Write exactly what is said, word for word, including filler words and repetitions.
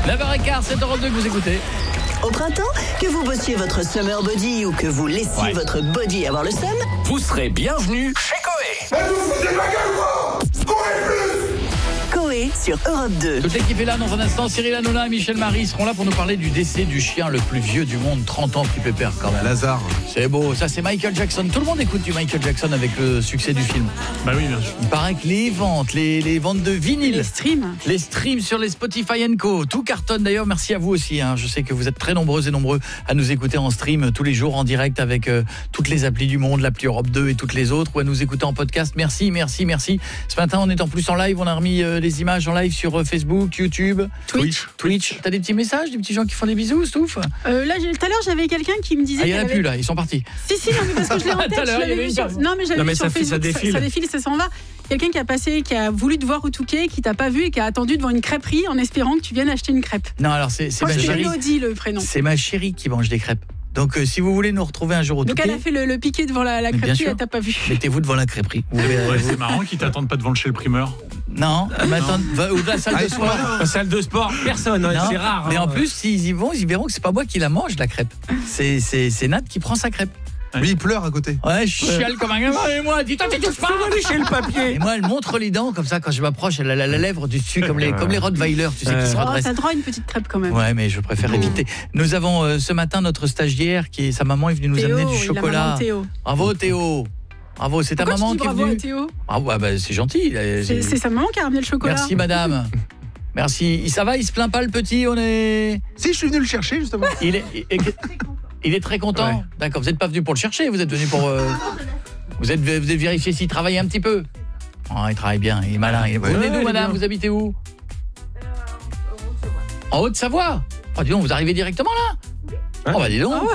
neuf heures quinze, c'est Europe deux que vous écoutez. Au printemps, que vous bossiez votre summer body ou que vous laissiez Ouais. votre body avoir le seum, Vous serez bienvenus chez Coé. Mais vous foutez ma gueule, quoi. Courez plus. Coé sur Europe deux. Toute l'équipe est là dans un instant. Cyril Hanouna et Michel Marie seront là pour nous parler du décès du chien le plus vieux du monde. trente ans, petit pépère quand même. Lazare. C'est beau, ça c'est Michael Jackson. Tout le monde écoute du Michael Jackson avec le succès du film. Bah oui, bien sûr. Il paraît que les ventes, les, les ventes de vinyle, Les streams. les streams sur les Spotify and Co, tout cartonne d'ailleurs. Merci à vous aussi, hein. Je sais que vous êtes très nombreux et nombreux à nous écouter en stream tous les jours en direct avec euh, toutes les applis du monde, l'appli Europe deux et toutes les autres, ou à nous écouter en podcast. Merci, merci, merci. Ce matin on est en plus en live, on a remis euh, les images en live sur euh, Facebook, YouTube, Twitch. Twitch. T'as des petits messages, des petits gens qui font des bisous, Stouff? Euh, là, j'ai- tout à l'heure, j'avais quelqu'un qui me disait. Ah, il y en a qu'elle plus avait- là, ils sont partis. Si, si, non, mais parce que je l'ai en tête. Tout à l'heure, je il y l'avais avait vu une sur... personne. Non, mais j'avais Non, mais vu sur ça fait- ça Facebook, défile. Ça défile, ça s'en va. Quelqu'un qui a passé, qui a voulu te voir au Touquet, qui t'a pas vu et qui a attendu devant une crêperie en espérant que tu viennes acheter une crêpe. Non, alors c'est c'est Moi, ma c'est chérie. Elodie, le prénom. C'est ma chérie qui mange des crêpes. Donc euh, si vous voulez nous retrouver un jour au Donc Touquet, elle a fait le, le piqué devant la, la Mais bien crêperie, sûr. elle t'a pas vu. mettez-vous devant la crêperie. Vous verrez- Ouais, c'est marrant qu'ils t'attendent pas devant le chez le primeur. Non, mais attends, va- ou de la salle de sport. La salle de sport, personne, Non, c'est rare. mais hein. en plus, s'ils y vont, ils verront que c'est pas moi qui la mange, la crêpe. C'est c'est c'est Nat qui prend sa crêpe. Lui, il pleure à côté. Ouais, je chiale comme un gamin. Et moi, dis-toi, tu touches pas. chez le papier. Et moi, elle montre les dents comme ça quand je m'approche, elle a la, la lèvre du dessus comme les comme les Rottweiler, tu sais, qui se Oh, redressent. t'as droit à une petite crêpe quand même. Ouais, mais je préfère éviter. Nous avons euh, ce matin notre stagiaire qui est sa maman est venue nous Théo, amener du oui, la chocolat. maman de Théo. Bravo Théo. Bravo, c'est ta Pourquoi maman tu dis qui est bravo à venue. Théo Ah ouais, bah, c'est gentil. C'est C'est c'est sa maman qui a ramené le chocolat. Merci madame. Merci. Ça va, il se plaint pas le petit, on est Si, je suis venu le chercher, justement. Il est il, il est très content. Ouais. D'accord, vous n'êtes pas venu pour le chercher, vous êtes venu pour euh, vous êtes vous êtes vérifié s'il travaille un petit peu. Oh, il travaille bien, il est malin. Il est... Vous Ouais, venez ouais, d'où il est madame? bien. Vous habitez où? En Haute-Savoie. Oh, dis donc, vous arrivez directement là? Oh bah dis donc. Ah ouais.